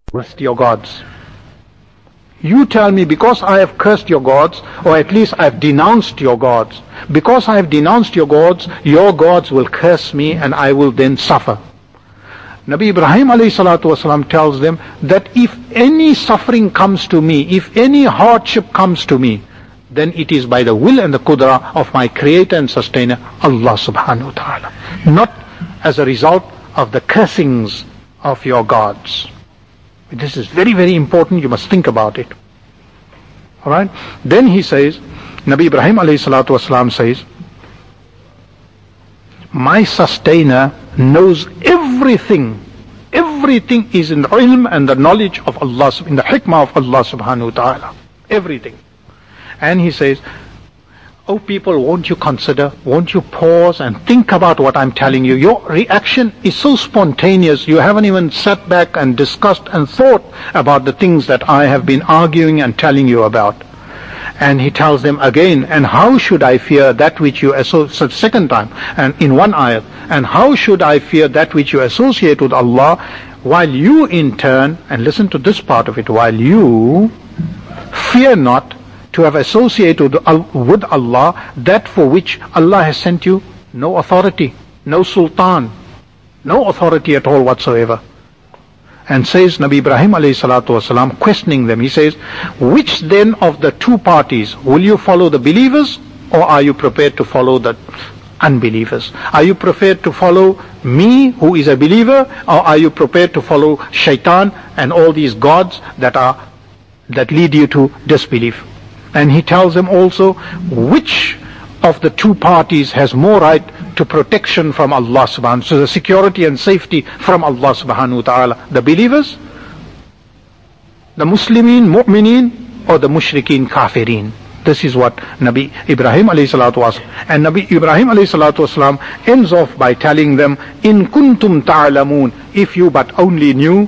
cursed your gods. You tell me, because I have cursed your gods, or at least I have denounced your gods, because I have denounced your gods will curse me and I will then suffer. Nabi Ibrahim alayhi salatu wasalam tells them that if any suffering comes to me, if any hardship comes to me, then it is by the will and the qudra of my creator and sustainer, Allah subhanahu wa ta'ala. Not as a result of the cursings of your gods. This is very, very important. You must think about it. Alright? Then he says, Nabi Ibrahim alayhi salatu wasalam says, my sustainer knows everything. Everything is in the ilm and the knowledge of Allah, in the hikmah of Allah subhanahu wa ta'ala. Everything. And he says, oh people, won't you consider, won't you pause and think about what I'm telling you? Your reaction is so spontaneous, you haven't even sat back and discussed and thought about the things that I have been arguing and telling you about. And he tells them again, and how should I fear that which you associate, second time, and in one ayat, and how should I fear that which you associate with Allah, while you in turn, and listen to this part of it, while you fear not to have associated with Allah that for which Allah has sent you no authority, no sultan, no authority at all whatsoever. And says Nabi Ibrahim alayhi salatu wasalam, questioning them, he says, which then of the two parties, will you follow the believers or are you prepared to follow the unbelievers? Are you prepared to follow me who is a believer, or are you prepared to follow shaitan and all these gods that lead you to disbelief? And he tells them also, which of the two parties has more right to protection from Allah subhanahu wa ta'ala, so the security and safety from Allah subhanahu wa ta'ala, the believers, the Muslimin, mu'mineen, or the mushrikeen, kafirin. This is what Nabi Ibrahim alayhi salatu wasalam, and Nabi Ibrahim alayhi salatu wasalam ends off by telling them, in kuntum ta'lamun, if you but only knew,